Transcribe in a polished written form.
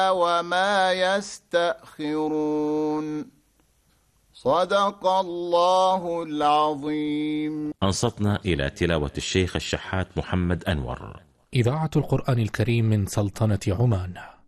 وما يستأخرون. صدق الله العظيم. أنصتنا إلى تلاوة الشيخ الشحات محمد أنور. إذاعة القرآن الكريم من سلطنة عمان.